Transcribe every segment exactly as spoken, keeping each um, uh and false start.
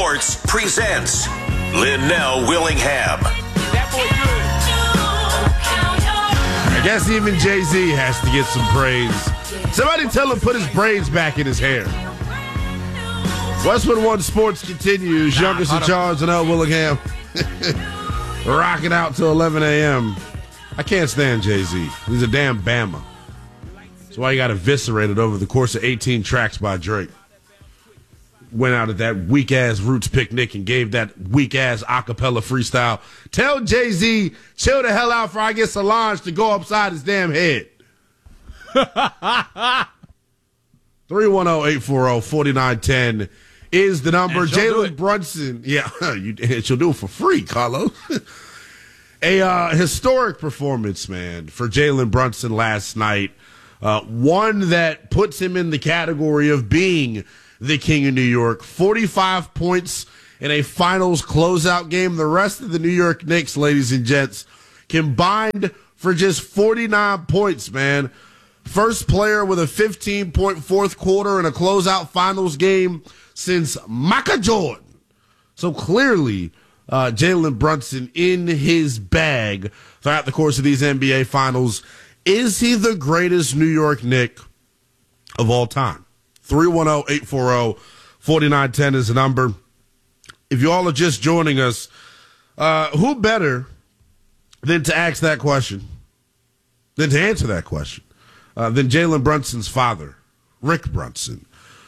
Sports presents Linnell Willingham. I guess even Jay-Z has to get some praise. Somebody tell him to put his braids back in his hair. Westwood One Sports continues. Nah, Youngest in charge, Linnell Willingham. Rocking out till eleven a.m. I can't stand Jay-Z. He's a damn Bama. That's why he got eviscerated over the course of eighteen tracks by Drake. Went out at that weak-ass Roots picnic and gave that weak-ass acapella freestyle. Tell Jay-Z, chill the hell out before I get Solange to go upside his damn head. three one zero, eight four zero, four nine one zero is the number. Jalen Brunson. Yeah, you, she'll do it for free, Carlos. A uh, historic performance, man, for Jalen Brunson last night. Uh, one that puts him in the category of being the king of New York. forty-five points in a finals closeout game. The rest of the New York Knicks, ladies and gents, combined for just forty-nine points, man. First player with a fifteen-point fourth quarter in a closeout finals game since Michael Jordan. So clearly, uh, Jalen Brunson in his bag throughout the course of these N B A finals. Is he the greatest New York Knick of all time? three one zero, eight four zero, four nine one zero is the number. If you all are just joining us, uh, who better than to ask that question, than to answer that question, uh, than Jalen Brunson's father, Rick Brunson,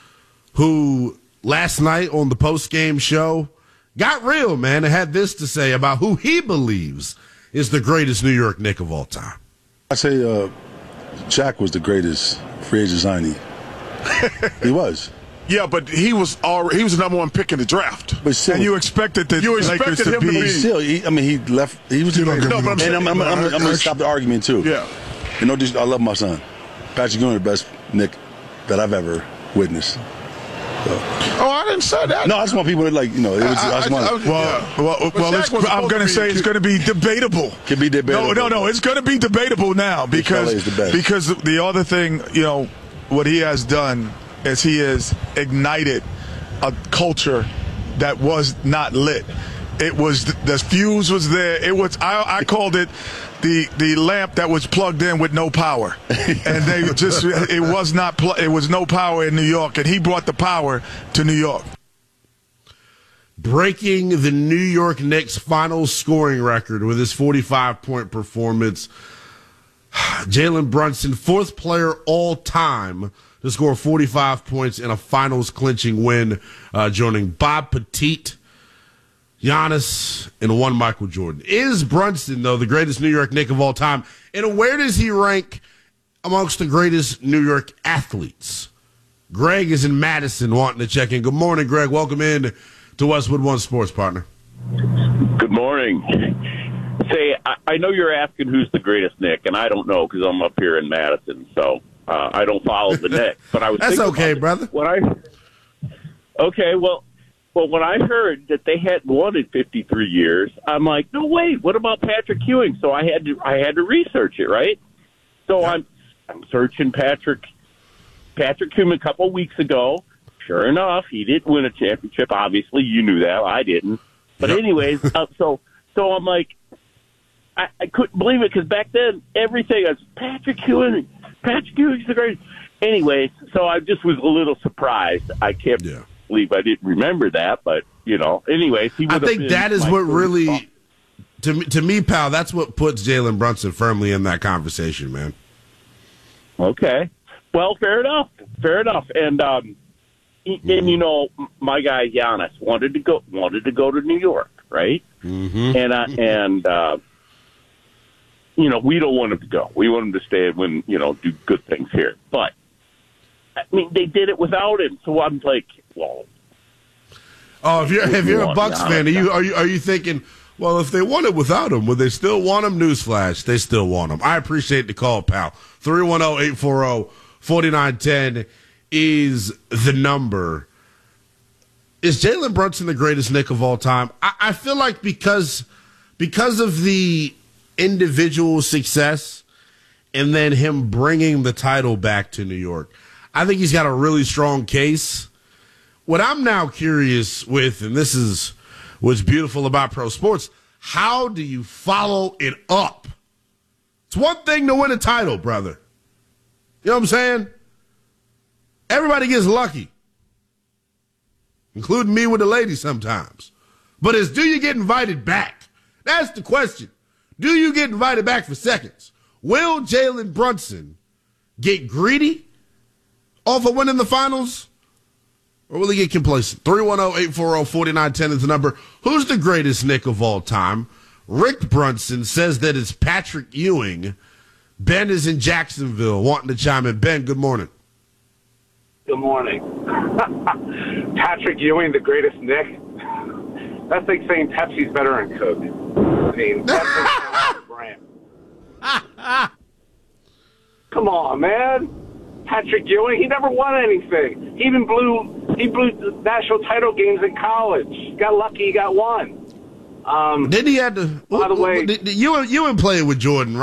who last night on the post-game show got real, man, and had this to say about who he believes is the greatest New York Knick of all time. I say uh, Shaq was the greatest free agent signee. He was. Yeah, but he was already, he was the number one pick in the draft. But still, and you expected the you expected Lakers to him be. to be. Still, he, I mean, he left. He was. You don't the give me no, but and I'm, I'm, I'm, I'm, I'm going to stop the argument too. Yeah. You know, just, I love my son. Patrick Ewing, the best Knick that I've ever witnessed. So. Oh, I didn't say that. No, I just want people to like, you know, it was. I, I just want. I, I, Well, yeah. well, well it's, I'm going to say it's going to be debatable. Could be debatable. No, no, no. It's going to be debatable now because the because the other thing, you know, what he has done is he has ignited a culture that was not lit. It was the fuse was there. It was I, I called it the the lamp that was plugged in with no power, and they just it was not pl- it was no power in New York, and he brought the power to New York. Breaking the New York Knicks final scoring record with his forty-five point performance, Jalen Brunson, fourth player all time to score forty-five points in a finals clinching win, uh, joining Bob Pettit, Giannis, and one Michael Jordan. Is Brunson, though, the greatest New York Knick of all time? And where does he rank amongst the greatest New York athletes? Greg is in Madison wanting to check in. Good morning, Greg. Welcome in to Westwood One Sports, partner. Good morning. Say, I, I know you're asking who's the greatest Knick, and I don't know because I'm up here in Madison, so uh, I don't follow the Knicks. But I was That's okay, brother. When I okay, well, well, when I heard that they hadn't won in fifty-three years, I'm like, no, wait, what about Patrick Ewing? So I had to, I had to research it, right? So yeah. I'm, I'm searching Patrick, Patrick Ewing a couple of weeks ago. Sure enough, he didn't win a championship. Obviously, you knew that. I didn't. But yep. anyways, uh, so so I'm like, I, I couldn't believe it because back then everything was Patrick Ewing. Patrick Ewing's the greatest. Anyways, so I just was a little surprised. I can't yeah. believe I didn't remember that, but you know. Anyways, he. I think that is what really, to me, to me, pal. That's what puts Jalen Brunson firmly in that conversation, man. Okay, well, fair enough. Fair enough, and. um And you know, my guy Giannis wanted to go wanted to go to New York, right? Mm-hmm. And uh, and uh, you know, we don't want him to go. We want him to stay and win, you know, do good things here. But I mean, they did it without him, so I'm like, well. Oh, if you're if you're a Bucks fan, are you are you are you thinking? Well, if they won it without him, would they still want him? Newsflash, they still want him. I appreciate the call, pal. three one zero, eight four zero, four nine one zero is the number. Is Jalen Brunson the greatest Knick of all time? I, I feel like because because of the individual success and then him bringing the title back to New York, I think he's got a really strong case. what I'm now curious with, and this is what's beautiful about pro sports, how do you follow it up? It's one thing to win a title, brother. You know what I'm saying? Everybody gets lucky, including me with the ladies sometimes. But it's, do you get invited back? That's the question. Do you get invited back for seconds? Will Jalen Brunson get greedy off of winning the finals? Or will he get complacent? three one zero, eight four zero, four nine one zero is the number. Who's the greatest Knick of all time? Rick Brunson says that it's Patrick Ewing. Ben is in Jacksonville wanting to chime in. Ben, good morning. Good morning. Patrick Ewing, the greatest Knick? That's like saying Pepsi's better than Coke. I mean, that's a brand. Come on, man. Patrick Ewing, he never won anything. He even blew he blew the national title games in college. He got lucky he got one. Um, Didn't he have to? By the way, Ewing, Ewing played with Jordan, right?